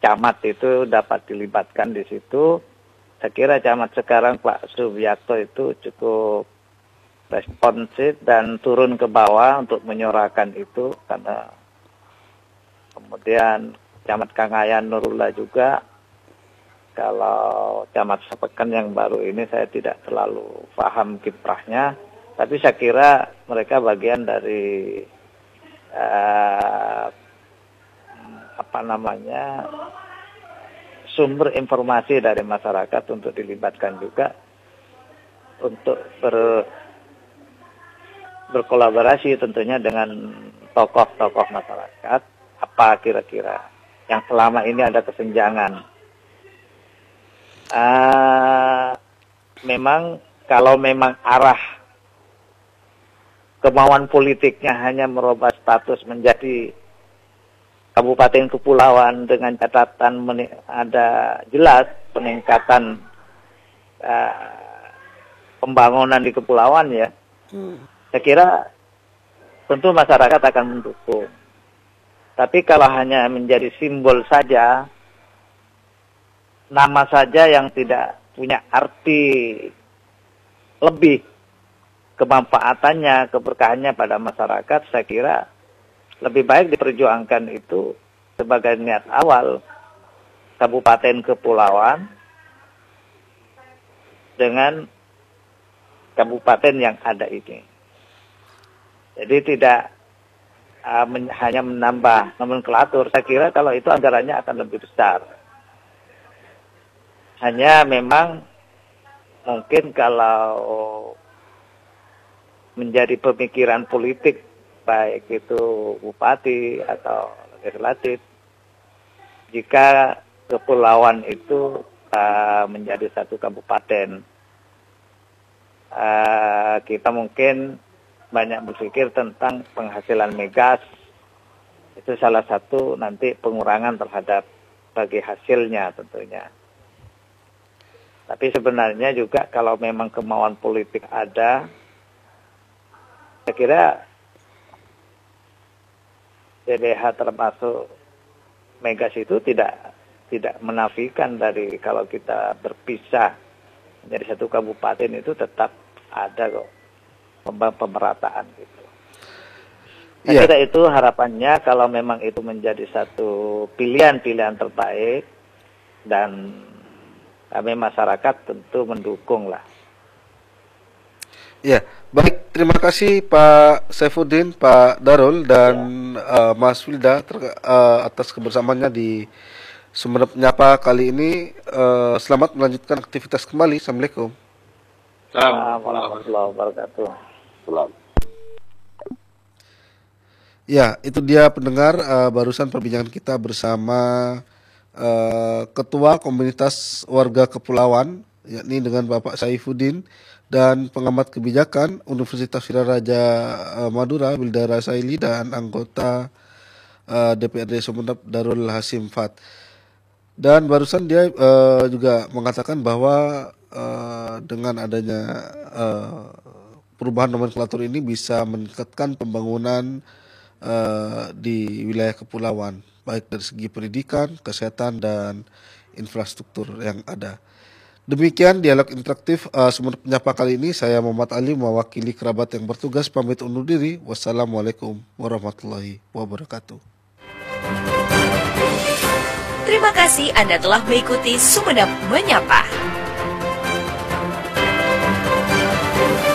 camat itu dapat dilibatkan di situ. Saya kira camat sekarang Pak Subiakto itu cukup responsif dan turun ke bawah untuk menyuarakan itu, karena kemudian camat Kangayan Nurullah juga. Kalau camat Sepekan yang baru ini saya tidak terlalu paham kiprahnya, tapi saya kira mereka bagian dari sumber informasi dari masyarakat untuk dilibatkan juga untuk berkolaborasi tentunya dengan tokoh-tokoh masyarakat, apa kira-kira yang selama ini ada kesenjangan. Memang kalau memang arah kemauan politiknya hanya merubah status menjadi kabupaten kepulauan dengan catatan ada jelas peningkatan pembangunan di kepulauan ya. Saya kira tentu masyarakat akan mendukung. Tapi kalau hanya menjadi simbol saja, nama saja yang tidak punya arti lebih, kemanfaatannya, keberkahannya pada masyarakat, saya kira lebih baik diperjuangkan itu sebagai niat awal kabupaten kepulauan dengan kabupaten yang ada ini. Jadi tidak hanya menambah nomenklatur. Saya kira kalau itu anggarannya akan lebih besar. Hanya memang mungkin kalau menjadi pemikiran politik, baik itu bupati atau legislatif, jika kepulauan itu menjadi satu kabupaten, kita mungkin banyak berpikir tentang penghasilan migas, itu salah satu nanti pengurangan terhadap bagi hasilnya tentunya. Tapi sebenarnya juga kalau memang kemauan politik ada, saya kira DBH termasuk Megas itu tidak menafikan dari kalau kita berpisah menjadi satu kabupaten itu tetap ada kok pemerataan gitu. Saya kira itu harapannya kalau memang itu menjadi satu pilihan terbaik, dan kami masyarakat tentu mendukung lah. Ya, baik. Terima kasih Pak Saifuddin, Pak Darul, dan Mas Wilda atas kebersamaannya di Sumeneb Nyapa kali ini. Selamat melanjutkan aktivitas kembali. Assalamualaikum. Assalamualaikum warahmatullahi wabarakatuh. Ya, itu dia pendengar barusan perbincangan kita bersama Ketua Komunitas Warga Kepulauan, yakni dengan Bapak Saifuddin, dan pengamat kebijakan Universitas Wiraraja Madura, Wilda Rasaili, dan anggota DPRD Sumeneb Darul Hasim Fat. Dan barusan dia juga mengatakan bahwa dengan adanya perubahan nomenklatur ini bisa meningkatkan pembangunan di wilayah kepulauan, baik dari segi pendidikan, kesehatan, dan infrastruktur yang ada. Demikian dialog interaktif Sumeneb Menyapa kali ini. Saya Muhammad Ali mewakili kerabat yang bertugas pamit undur diri. Wassalamualaikum warahmatullahi wabarakatuh. Terima kasih Anda telah mengikuti Sumeneb Menyapa.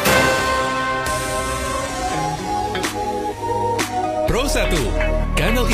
Pro 1, kanal